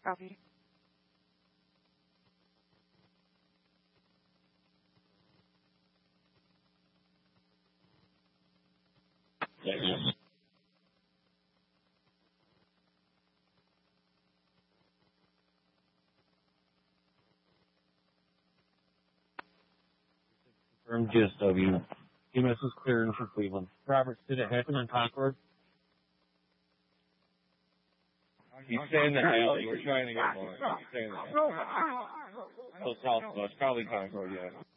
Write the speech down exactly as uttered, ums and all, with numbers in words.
Copy. Yeah, yeah. Confirmed G S W. E M S is clearing for Cleveland. Roberts, did it happen on Concord? He's saying the alley. We're trying to get more. He's saying the alley. So southwest, probably Concord, yeah.